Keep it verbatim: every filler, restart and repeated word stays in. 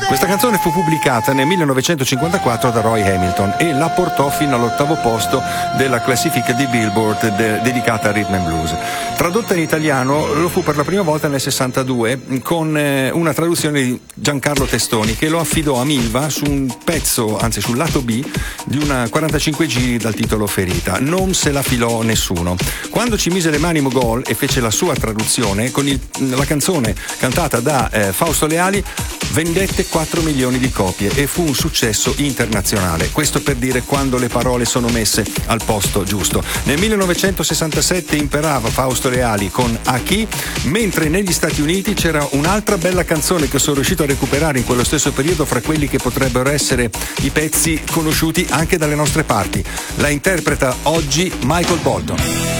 Questa canzone fu pubblicata nel millenovecentocinquantaquattro da Roy Hamilton e la portò fino all'ottavo posto della classifica di Billboard de- dedicata al rhythm and blues. Tradotta in italiano lo fu per la prima volta nel sessantadue con eh, una traduzione di Giancarlo Testoni, che lo affidò a Milva su un pezzo, anzi sul lato B di una quarantacinque giri dal titolo Ferita. Non se la filò nessuno. Quando ci mise le mani Mogol e fece la sua traduzione con il, la canzone cantata da eh, Fausto Leali, vendette quattro milioni di copie e fu un successo internazionale. Questo per dire quando le parole sono messe al posto giusto. Nel millenovecentosessantasette imperava Fausto Leali con A chi, mentre negli Stati Uniti c'era un'altra bella canzone che sono riuscito a recuperare in quello stesso periodo fra quelli che potrebbero essere i pezzi conosciuti anche dalle nostre parti. La interpreta oggi Michael Bolton.